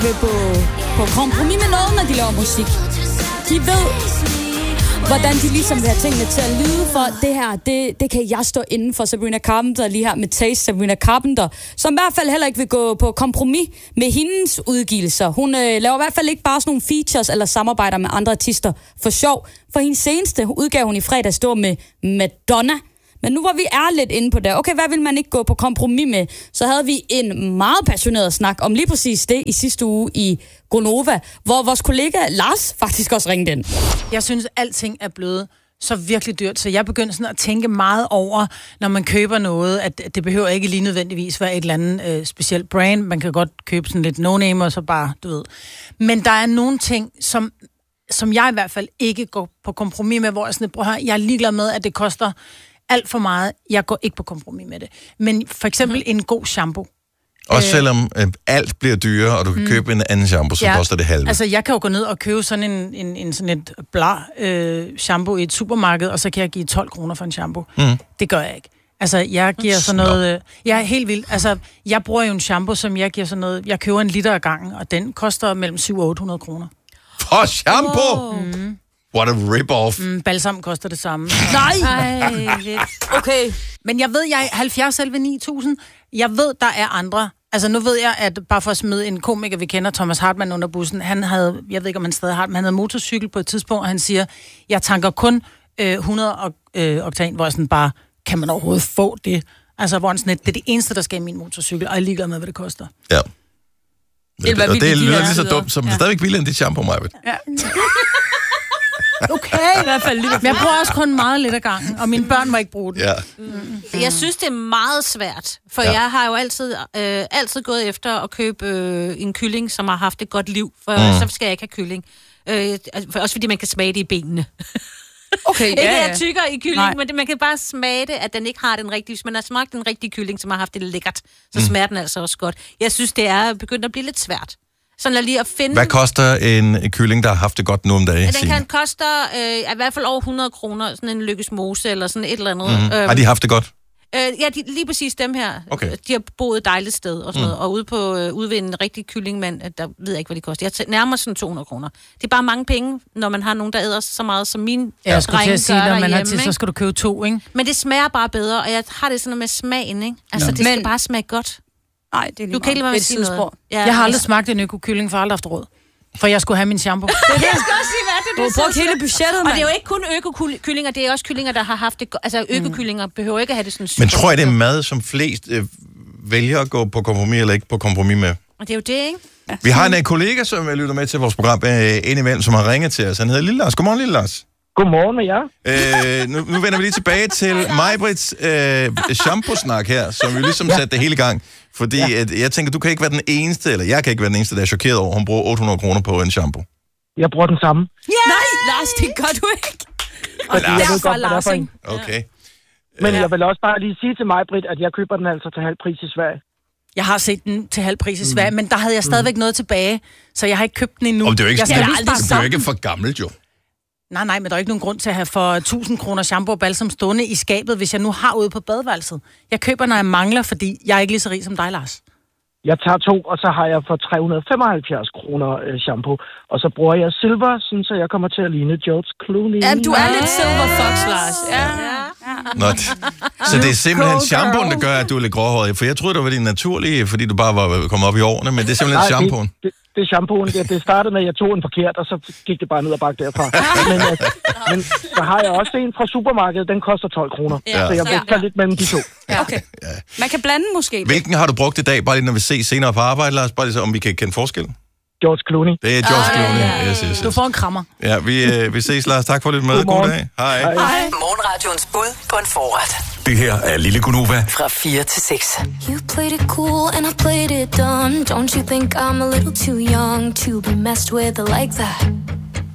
vil på kompromis med noget, når de laver musik. De ved, hvordan de ligesom vil have tingene til at lyde, for det her, det kan jeg stå inden for. Sabrina Carpenter lige her med Taste. Sabrina Carpenter, som i hvert fald heller ikke vil gå på kompromis med hendes udgivelser. Hun laver i hvert fald ikke bare sådan nogle features eller samarbejder med andre artister for sjov. For hendes seneste udgav hun i fredags stå med Madonna. Men nu var vi lidt inde på det. Okay, hvad vil man ikke gå på kompromis med? Så havde vi en meget passioneret snak om lige præcis det i sidste uge i Gonova, hvor vores kollega Lars faktisk også ringede ind. Jeg synes, alting er blevet så virkelig dyrt, så jeg begynder sådan at tænke meget over, når man køber noget, at det behøver ikke lige nødvendigvis være et eller andet specielt brand. Man kan godt købe sådan lidt no-name, og så bare, du ved. Men der er nogle ting, som jeg i hvert fald ikke går på kompromis med, hvor jeg sådan, jeg er ligeglad med, at det koster alt for meget. Jeg går ikke på kompromis med det. Men for eksempel en god shampoo. Også selvom alt bliver dyrere, og du kan købe en anden shampoo, så koster det halve. Altså, jeg kan jo gå ned og købe sådan en sådan et shampoo i et supermarked, og så kan jeg give 12 kroner for en shampoo. Det gør jeg ikke. Altså, jeg giver sådan noget... jeg er helt vild. Altså, jeg bruger jo en shampoo, som jeg giver sådan noget... Jeg køber 1 liter ad gangen, og den koster mellem 700 og 800 kroner. For shampoo? What a rip-off. Balsam koster det samme. Nej! Okay. Men jeg ved, jeg er 70 selv ved 9000. Jeg ved, der er andre. Altså, nu ved jeg, at bare for at smide en komiker, vi kender, Thomas Hartmann under bussen, han havde, jeg ved ikke, om han stadig har, men han havde motorcykel på et tidspunkt, og han siger, jeg tanker kun 100 oktan, hvor jeg sådan bare, kan man overhovedet få det? Altså, hvor han sådan det er det eneste, der skal i min motorcykel, og jeg er ligeglad med, hvad det koster. Ja. Det lyder lige så dumt, som stadigvæk billigere end dit shampoo, Majbet. Ja. Okay, i hvert fald lidt. Men jeg bruger også kun meget lidt ad gangen, og mine børn må ikke bruge den. Ja. Jeg synes, det er meget svært, for jeg har jo altid gået efter at købe en kylling, som har haft et godt liv, for så skal jeg ikke have kylling. Også fordi man kan smage det i benene. Okay, ikke at jeg tykker i kylling, men man kan bare smage det, at den ikke har den rigtige. Hvis man har smagt den rigtige kylling, som har haft det lækkert, så smager den altså også godt. Jeg synes, det er begyndt at blive lidt svært. Sådan lige at finde... Hvad koster en kylling, der har haft det godt nu om dagen? Den kan koste i hvert fald over 100 kroner, sådan en Lykkes Mose eller sådan et eller andet. Har de haft det godt? Ja, lige præcis dem her. Okay. De har boet et dejligt sted og sådan noget. Og ude på ved en rigtig kyllingmand, der ved jeg ikke, hvad de koster. Jeg nærmer sådan 200 kroner. Det er bare mange penge, når man har nogen, der æder så meget som min jeg skulle til at sige, når man har til, så skal du købe 2, ikke? Men det smager bare bedre, og jeg har det sådan med smagen, ikke? Altså, det skal bare smage godt. Nej, det er lige du kan ikke lade mig sige noget. Ja, jeg har aldrig smagt en økokylling, for jeg har aldrig haft råd. For jeg skulle have min shampoo. Det skal også sige, hvad det er. Du har brugt hele budgettet, og det er jo ikke kun økokyllinger, det er også kyllinger, der har haft det. Altså, økokyllinger behøver ikke at have det sådan. Men tror jeg, det er mad, som flest vælger at gå på kompromis eller ikke på kompromis med? Og det er jo det, ikke? Ja. Vi har en kollega, som lytter med til vores program indimellem, som har ringet til os. Han hedder Lille Lars. Godmorgen, Lille Lars. Godmorgen med jer. Nu vender vi lige tilbage til Majbrits shampoo-snak her, som vi ligesom satte det hele i gang. Fordi jeg tænker, du kan ikke være den eneste, eller jeg kan ikke være den eneste, der er chokeret over, hun bruger 800 kroner på en shampoo. Jeg bruger den samme. Yeah! Nej, Lars, det gør du ikke. Og jeg ved godt, hvad derfor ikke. Okay. Men jeg vil også bare lige sige til mig, Britt, at jeg køber den altså til halv pris i Sverige. Jeg har set den til halv pris i Sverige, men der havde jeg stadigvæk noget tilbage, så jeg har ikke købt den endnu. Og det er jo ikke for gammelt, jo. Nej, men der er ikke nogen grund til at have for 1000 kroner shampoo og balsam stående i skabet, hvis jeg nu har ude på badeværelset. Jeg køber, når jeg mangler, fordi jeg er ikke lige så rig som dig, Lars. Jeg tager 2, og så har jeg for 375 kroner shampoo. Og så bruger jeg silver, sådan, så jeg kommer til at ligne George Clooney. Ja, du er lidt silver fox, Lars. Ja. Så det er simpelthen shampooen, der gør, at du er lidt gråhåret. For jeg troede, det var din naturlige, fordi du bare var kommet op i årene, men det er simpelthen shampooen. Det er shampooen. Det startede med, at jeg tog en forkert, og så gik det bare ned og bakke derfra. Men så har jeg også en fra supermarkedet, den koster 12 kroner. Ja. Så jeg vægter lidt mellem de to. Ja. Okay. Man kan blande måske. Hvilken har du brugt i dag, bare lige når vi ses senere på arbejde, Lars? Bare lige så, om vi kan kende forskellen? George Clooney. Det er George Clooney. Yes. Du får en krammer. Ja, vi ses, Lars. Tak for at lytte med. God dag. Hej. Morgenradions bud på en forret. Det her er Lille Gunova. Fra 4 til 6. You played it cool and I played it dumb. Don't you think I'm a little too young to be messed with like that?